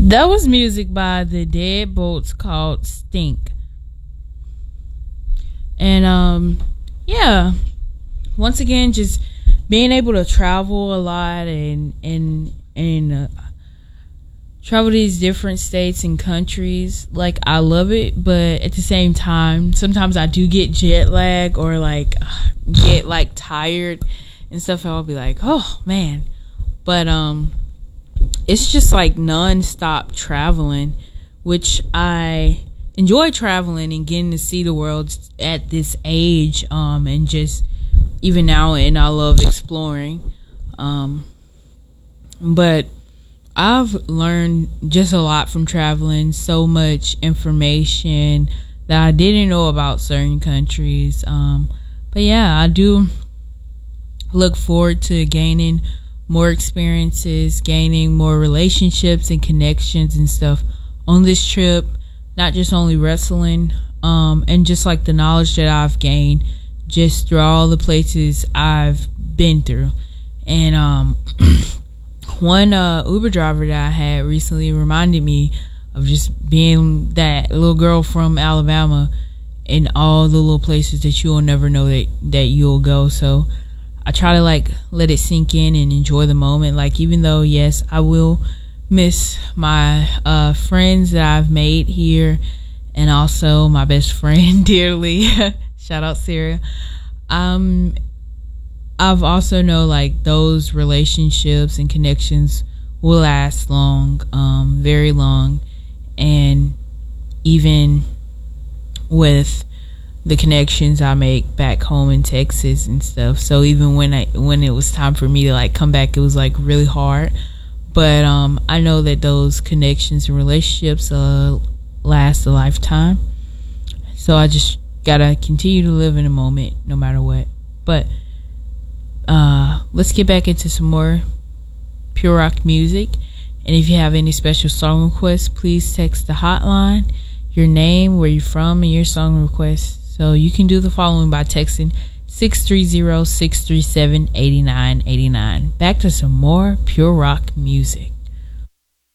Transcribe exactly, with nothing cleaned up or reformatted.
That was music by the Deadbolts called Stink. And um yeah, once again, just being able to travel a lot and and and uh, travel to these different states and countries, like, I love it. But at the same time, sometimes I do get jet lag or like get like tired and stuff, and I'll be like, oh man. But um it's just like non-stop traveling, which I enjoy traveling and getting to see the world at this age, um and just even now, and I love exploring, um but I've learned just a lot from traveling, so much information that I didn't know about certain countries. Um but yeah, I do look forward to gaining more experiences, gaining more relationships and connections and stuff on this trip. Not just only wrestling, um, and just like the knowledge that I've gained just through all the places I've been through. And um, one uh, Uber driver that I had recently reminded me of just being that little girl from Alabama in all the little places that you'll never know that, that you'll go. So I try to like let it sink in and enjoy the moment. Like, even though, yes, I will miss my uh, friends that I've made here, and also my best friend dearly. Shout out Sarah. Um, I've also know like those relationships and connections will last long, um, very long, and even with the connections I make back home in Texas and stuff. So even when I when it was time for me to like come back, it was like really hard. But um, I know that those connections and relationships uh, last a lifetime. So I just gotta continue to live in the moment, no matter what. But uh, let's get back into some more pure rock music. And if you have any special song requests, please text the hotline, your name, where you're from, and your song request. So you can do the following by texting six three zero, six three seven, eight nine eight nine. Back to some more pure rock music.